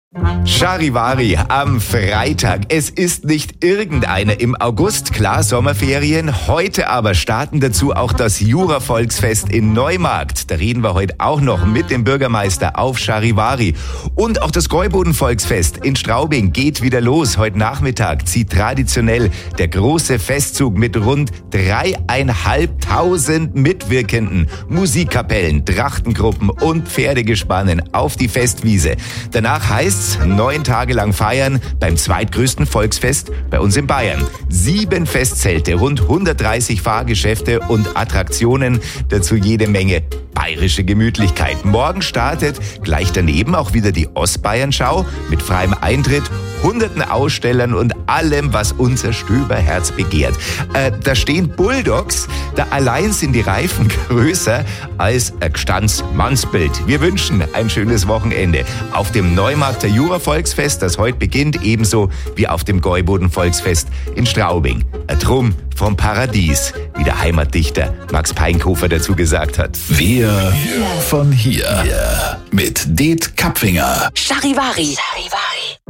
Charivari am Freitag. Es ist nicht irgendeine im August, klar Sommerferien. Heute aber starten dazu auch das Jura-Volksfest in Neumarkt. Da reden wir heute auch noch mit dem Bürgermeister auf Charivari. Und auch das Gäuboden-Volksfest in Straubing geht wieder los. Heute Nachmittag zieht traditionell der große Festzug mit rund 3.500 Mitwirkenden, Musikkapellen, Trachtengruppen und Pferdegespannen auf die Festwiese. Danach heißt 9 Tage lang feiern beim zweitgrößten Volksfest bei uns in Bayern. 7 Festzelte, rund 130 Fahrgeschäfte und Attraktionen, dazu jede Menge bayerische Gemütlichkeit. Morgen startet gleich daneben auch wieder die Ostbayernschau mit freiem Eintritt, hunderten Ausstellern und allem, was unser Stöberherz begehrt. Da stehen Bulldogs, da allein sind die Reifen größer als ein Gestandsmannsbild. Wir wünschen ein schönes Wochenende auf dem Neumarkter Jura-Volksfest, das heute beginnt, ebenso wie auf dem Gäuboden-Volksfest in Straubing. Ein Drum vom Paradies, wie der Heimatdichter Max Peinkhofer dazu gesagt hat. Wir von hier mit Det Kapfinger. Charivari.